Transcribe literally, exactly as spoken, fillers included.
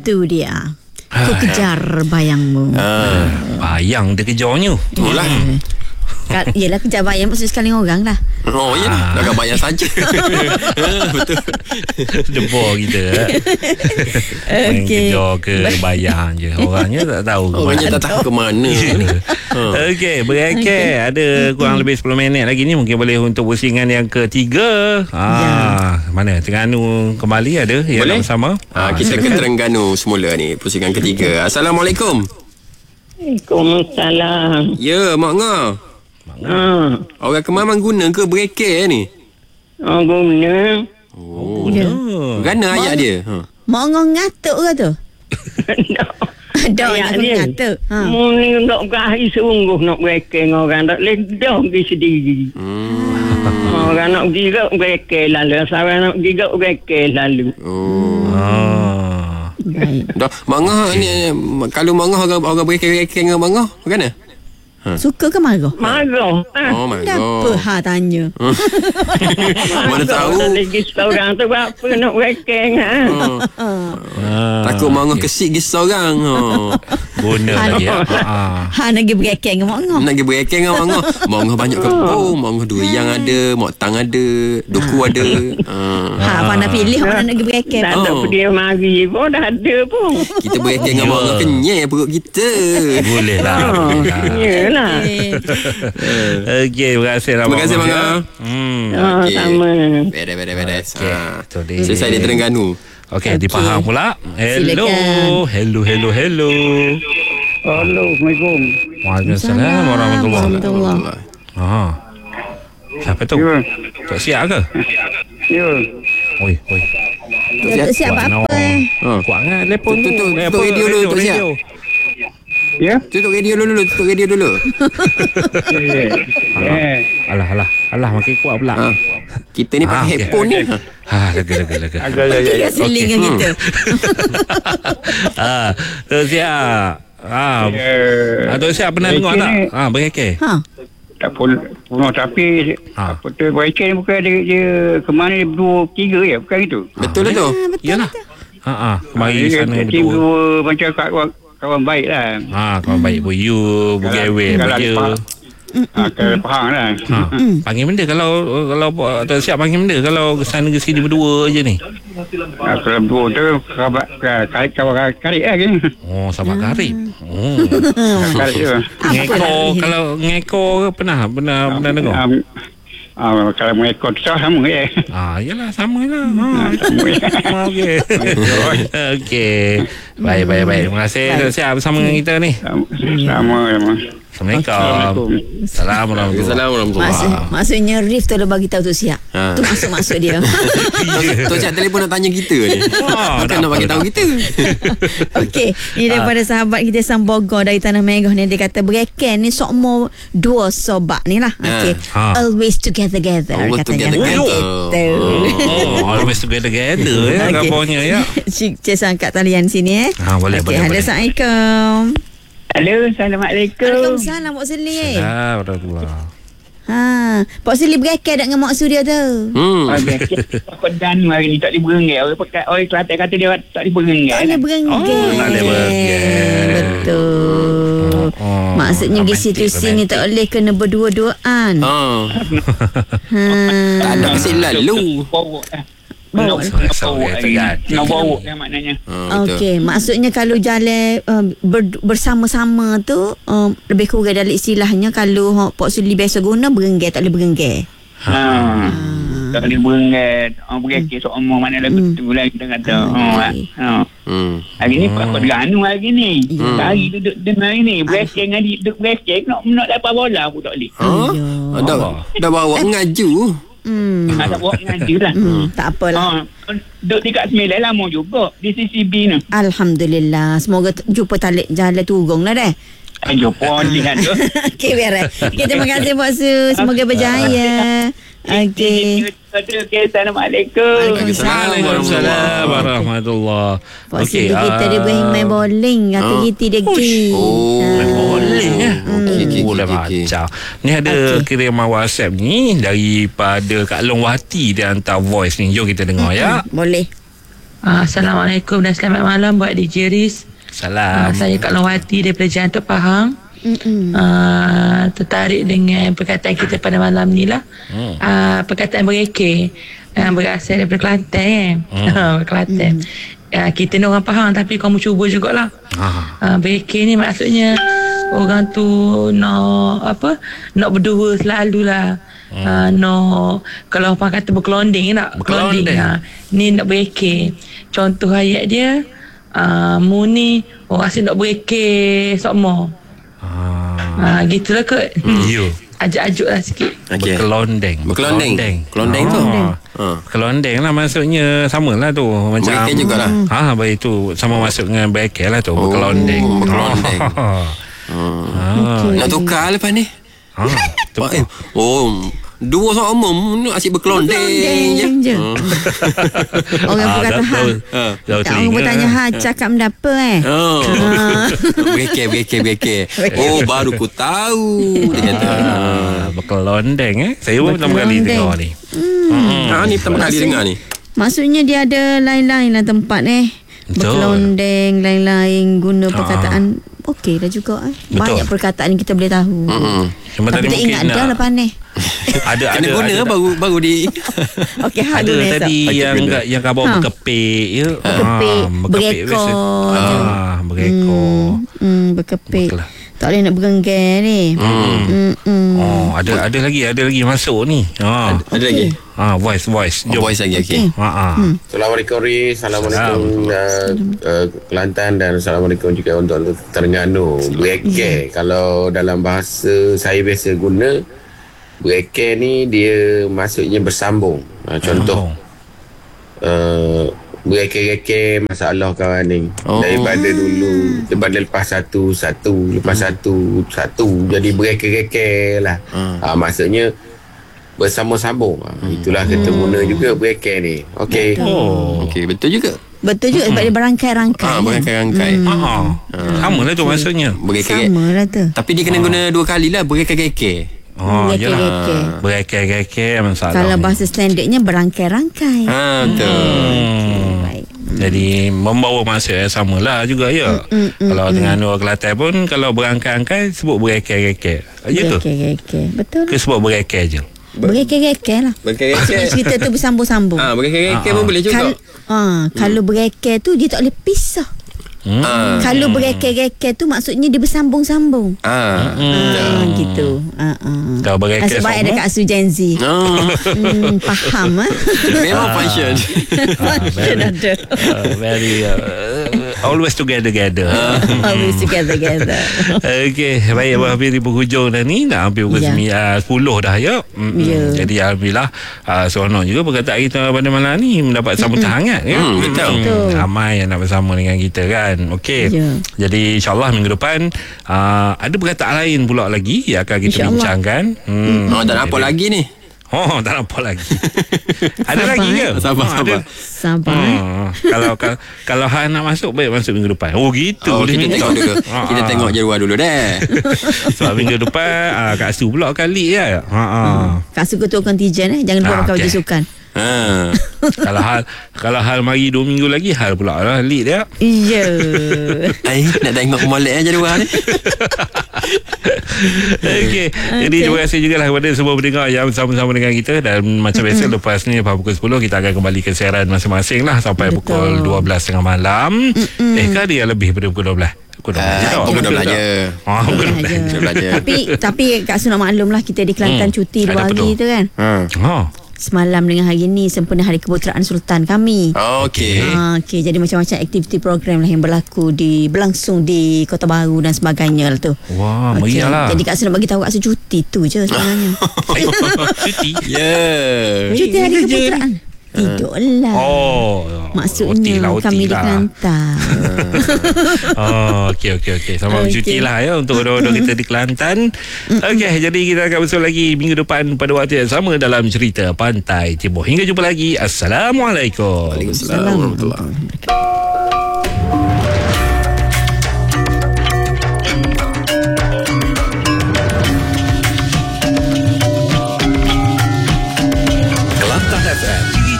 Itu dia. Ku kejar bayangmu. Ah, bayang dia kejarnya. Itulah. Yelah, kejar bayang maksud sekali orang lah. Oh ya, ah. Dah bayang saja. Betul. Debor kita. Main Okey. kejar ke bayang je. Orangnya tak tahu. Orangnya tak tahu ke mana. Okey, berakeh. Ada kurang lebih sepuluh minit lagi ni. Mungkin boleh untuk pusingan yang ketiga. Ah, ya. Mana? Terengganu kembali ada yang boleh? Bersama. Ah, kita ke Terengganu semula ni. Pusingan ketiga. Assalamualaikum. Waalaikumsalam. Ya, Mak Ngah. Ha. Orang Kemaman guna ke breaker ni? Oh, guna. Oh. Ya. Gana ayat dia. Ha. Mak Ngah ngatuk ke tu? Ada Ayat yang dia. ngatuk. Ha. Mu ni nak berkahir sungguh nak breaker dengan orang. Tak ledah pergi sendiri. Hmm. Orang nak pergi ke breaker lalu. Seorang nak pergi ke breaker lalu. Oh. Ah. Baik. Dah, Mak Ngah ni, kalau Mak Ngah orang, orang breaker-breaker dengan Mak Ngah, bagaimana? Ha. Suka ke marah? Marah. Ha. Oh my Kenapa God. ha tanya? Mana tahu. Tak lagi seorang tu apa nak breaker dengan. Ah. Takut Mak Ngah kesik gi seorang. Oh. Guna lagi. ya. Ah. Ha nak pergi berekeng dengan Mak Ngah. Nak pergi breaker dengan Mak Ngah. Mak Ngah banyak kebun. Mak Ngah durian ada, Mak Tang ada, duku ada. Ah. Ha mana pilih mana nak pergi berekeng. Tak ada Oh. dia mari pun dah ada pun. Kita breaker dengan Mak Ngah kenyai perut kita. Boleh lah. Boleh lah. Yalah. Okey, terima kasih lah. Terima kasih, Mak Ngah. Hmm. Oh, Okey. sama. Beres, beres, beres. Okey, Ah. tu dia. Selesai di Terengganu. Okey, dipaham pula. Hello. Silakan. Hello, hello, hello. Assalamualaikum. Waalaikumsalam warahmatullahi Warahmatullahi. Ha. Siapa tu? Ya. Tak siap ke? Ya. Oi, oi. Tak siap Buat apa-apa. no. Ha. Kuat kan telefon Tu, tu. tu, tu, Eh, tu, apa, radio dulu, tu siap. radio. Ya. Tutup radio dulu, tutup radio dulu. Eh. Alah, alah. Alah, makin kuat pula. Ha. Kita ni Ah, pakai okey. headphone ni. Ha. Ha, lega, lega, lega. Tiga seling dengan kita. Ha, tu siap. Ha. Ha, tu siap pernah dengar tak? Ha, berekeh. Ha. Tak pun puno tapi Ha. apa tu breaker ni bukan dia, dia kemana dia dua tiga ya bukan itu. Betul lah tu. Ha, betul. Yalah. Ha ah, kemari Dia sana tim berdua. dua macam kawan, kawan baik lah. Ha, kawan baik pun you, Bugewe, Kalau Baja. faham. Ha, kalau faham lah. Ha, panggil benda kalau kalau tak siap panggil benda kalau ke sana ke sini berdua je ni. Ha, kalau dua tu kawan kawan kawan karib lah kan. Oh, sahabat karib. Oh. Karib tu. Ngeko kalau ngeko ke pernah pernah pernah dengar. Um, uh, kalau mengekor tu sama ya. Ah, yalah sama lah. Ha. Sama ya. Ah, Okey. Okey. Baik baik baik. Terima kasih siap bersama dengan kita ni. Sama sama. sama. Assalamualaikum. Assalamualaikum. Assalamualaikum. Maksud, maksudnya Rif tu dah bagi tahu tu siap. Ha. Tu maksud-maksud dia. Tu cak telefon nak tanya kita ni. Wah, Bukan nak bagi tahu kita. Okey, ni daripada sahabat kita Sam Bogor dari Tanah Merah ni, dia kata bereken ni sokmo dua sobat ni lah. Okey. Ha. Always together together Always katanya. together, Gitu. Oh, always together together ya Okey. kabarnya ya. Cik Cik angkat talian sini eh. Ha, boleh, Okey, boleh, halo, boleh. Assalamualaikum. Halo, Assalamualaikum. Waalaikumsalam Pak Seli. Ah, warahmatullahi. Ha, Pak Seli bereken tak dengan Mak Suria tu? Hmm. Okey, aku dan hari ni tak diberenggai. Orang pakai orang Kelantan kata dia tak diberenggai. Tak boleh berenggan. Oh, tak boleh berenggan. Betul. Oh, Maksudnya di romantik, situasi ni romantik. tak boleh kena berdua-duaan. Ha. Ha. Tak ada kesih lalu. Bawa eh. Bawa. Nak So, bawa so, hari so, ni. Nak bawa kan maknanya. Ha, betul. Okey, maksudnya kalau jalan uh, ber, bersama-sama tu uh, lebih kurang dalam istilahnya kalau uh, Pak Suli biasa guna berenggai tak boleh berenggai. Ha. Tak boleh berenggai. Oh, berenggai seorang mana lah betul lah kita kata. Oh, ha. Hmm. Hari ni Pak Terengganu hari ni. Hmm. Hari duduk dengar hari ni. Berenggai dengan dia duduk berenggai nak nak dapat bola pun tak boleh. Ha? Dah, dah bawa ngaju. Hmm. Ha, tak bawa ngaji lah. Hmm, tak apalah. Ha. Duduk dekat Sembilan lama juga. Di C C B ni. Alhamdulillah. Semoga t- jumpa talik jalan turun lah dah. Eh, jumpa lihat tu. Okey, beres. Okay, terima kasih Pak Su. Semoga berjaya. Okey. Okey, Assalamualaikum. Waalaikumsalam warahmatullahi. Pak Suli kita dia beri main bowling. Kata Oh. kita dia pergi. Oh. Main bowling ya. Okey, okey, Oh, dah okey, okey. macam. Ni ada kiriman WhatsApp ni daripada Kak Long Wati, dia hantar voice ni. Jom kita dengar ya. Boleh. Uh, Assalamualaikum dan selamat malam buat D J Riz. Salam. Uh, saya Kak Lawati daripada Jantung Pahang. Uh, tertarik dengan perkataan kita pada malam ni lah. Hmm. Uh, perkataan berekek uh, berasal daripada Kelantan. Hmm. Kelantan. Uh, kita ni orang Pahang tapi kamu cuba jugalah. Uh, berekek ni maksudnya orang tu nak apa? Nak berdua selalulah. Hmm. Uh, no, kalau orang kata berkelonding nak berkelonding. Ha. Ni nak berekek. Contoh ayat dia, uh, mu ni orang asyik nak berekek sokmo. Ah, ha, gitulah kot. Hmm. You. Ajak-ajuk lah sikit. Okay. Berkelondeng. Berkelondeng. Kelondeng tu. Ha. Kelondeng lah maksudnya sama lah tu. Macam berekek jugalah. Ha, baik tu sama masuk dengan berekek lah tu. Oh, berkelondeng. Berkelondeng. Oh. Okay. Nak tukar lepas ni. Ha, tukar. Eh, oh, dua orang umum asyik berkelondeng je. je. Orang pun kata ha. Tak orang pun tanya ha cakap mendapa eh. Oh. Berekek, berekek, berekek. Oh, baru ku tahu. Dia kata. Berkelondeng eh. Saya pun pertama kali dengar ni. Hmm. Ha, ni pertama kali dengar ni. Maksudnya dia ada lain-lain lah tempat eh. Berkelondeng, lain-lain guna perkataan. Okey dah juga eh. Banyak perkataan yang kita boleh tahu. Mm-hmm. Tapi tak ingat dah lepas ni. Ada ada guna ada, baru baru di. Okey ada tadi esok. yang okay, yang khabar ha. berkepik ya. Berkepik, ha, berekor. Ah, berekor. Hmm, hmm berkepik. Beklah. Tak boleh nak berenggar ni. Hmm. Hmm, hmm. Oh, ada ada lagi, ada lagi masuk ni. Ha. Ada, ada lagi. Ah, voice voice. Oh, voice lagi okey. Ha ah. Hmm. Assalamualaikum Riz, Assalamualaikum uh, uh, Kelantan dan Assalamualaikum juga untuk Terengganu. Berekek kalau dalam bahasa saya biasa guna, berekek ni dia maksudnya bersambung. Uh, contoh uh, berekek-rekek masalah kawan ni. Oh. Daripada dulu daripada lepas satu satu lepas hmm. satu satu jadi berekek-rekek lah. Hmm. Uh, maksudnya bersambung-sambung. Hmm. Itulah kata guna juga berekek ni. Okey. Oh. Okey, betul juga. Betul juga sebab dia berangkai-rangkai. Ah, berangkai-rangkai. Hmm. Ha. Sama lah tu maksudnya. Sama lah tu. Tapi dia kena guna dua kali lah berekek-rekek. Oh, yalah. Berekek-rekek masalah. Kalau bahasa standardnya berangkai-rangkai. Ha, betul. Hmm. Baik. Jadi membawa maksud yang sama lah juga ya. Mm, mm, kalau mm, dengan orang Kelantan pun kalau berangkai-angkai sebut berekek-rekek. Ya tu? Berekek-rekek. Betul. Ke sebut berekek je? Berekek-rekek lah. Berekek-rekek. Cerita tu bersambung-sambung. Ah, berekek-rekek pun boleh juga. Kal- ah, kalau berekek tu dia tak boleh pisah. Hmm. Ah. Kalau berekek-rekek tu maksudnya dia bersambung-sambung. Ah, hmm. ah gitu. Ah, ah. Kalau berekek sebab ada kat Asu Gen Z. Oh. Hmm, faham ah. Memang function. Function ada. Uh, very uh, always together together. Uh, always together together. Okey, baik hampir di penghujung dah ni, dah hampir pukul yeah. sepuluh dah ya. Mm-hmm. Yeah. Jadi alhamdulillah uh, seronok juga perkataan kita pada malam ni mendapat sambutan mm-hmm. hangat ya. Mm, betul. Hmm, ramai yang nak bersama dengan kita kan. Okey. Yeah. Jadi insya-Allah minggu depan uh, ada perkataan lain pula lagi yang akan kita bincangkan. Hmm. Oh, tak nampak lagi ni. Oh, tak nampak lagi. Ada lagi ke? Sabar, oh, sabar. Sabar. Oh, kalau kalau, kalau Han nak masuk, baik masuk minggu depan. Oh, gitu. Oh, kita tengok dulu. Ha, kita tengok jadual dulu deh. Sebab minggu depan uh, Kak Su pula kali ya. Ha hmm. Kak Su ketua kontijen eh, jangan lupa pakai baju sukan. Ha. kalau hal kalau hal mari dua minggu lagi hal pula lah lead dia. Iya. Ai nak tengok molek aja dua ni. Okey. Jadi terima kasih juga lah kepada semua pendengar yang bersama-sama dengan kita dan macam biasa lepas ni lepas pukul sepuluh kita akan kembali ke siaran masing-masing lah sampai Betul. pukul dua belas tiga puluh malam. Mm-mm. Eh kan dia lebih daripada pukul dua belas. Pukul dua belas. Uh, pukul dua belas je. Oh, pukul dua belas je. Tapi tapi Kak Su nak maklum lah kita di Kelantan hmm. cuti dua hari tu kan. Hmm. Oh. Semalam dengan hari ni sempena Hari Keputeraan Sultan kami. Oh, okey. Ha, okey, jadi macam-macam aktiviti program lah yang berlaku di berlangsung di Kota Baru dan sebagainya lah tu. Wah, okay. Meriahlah. Jadi Kak Su nak bagi tahu Kak Su cuti tu je sebenarnya. Cuti. Ya. Yeah. Cuti Hari Keputeraan. Tidurlah. Oh. Maksudnya lah, kami di Kelantan. Oh, okey okey okey. Sama okay. cuti lah ya untuk orang-orang kita di Kelantan. Okey, jadi kita akan bersama lagi minggu depan pada waktu yang sama dalam cerita Pantai Timur. Hingga jumpa lagi. Assalamualaikum. Waalaikumsalam warahmatullahi wabarakatuh.